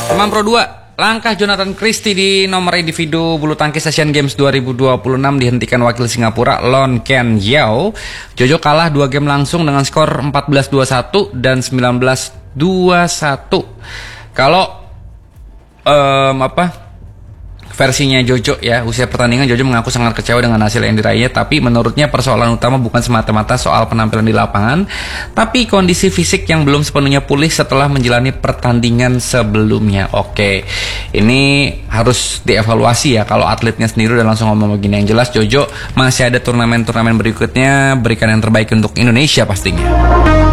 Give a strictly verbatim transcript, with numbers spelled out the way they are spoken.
Teman Pro dua, langkah Jonathan Christie di nomor individu bulu tangkis Asian Games dua ribu dua puluh enam dihentikan wakil Singapura Lon Ken Yao. Jojo kalah dua game langsung dengan skor empat belas dua puluh satu dan sembilan belas dua puluh satu. Kalau um, apa versinya Jojo ya, usia pertandingan Jojo mengaku sangat kecewa dengan hasil yang diraihnya, tapi menurutnya persoalan utama bukan semata-mata soal penampilan di lapangan, tapi kondisi fisik yang belum sepenuhnya pulih setelah menjalani pertandingan sebelumnya. Oke, ini harus dievaluasi ya kalau atletnya sendiri udah langsung ngomong begini. Yang jelas Jojo masih ada turnamen-turnamen berikutnya, berikan yang terbaik untuk Indonesia pastinya.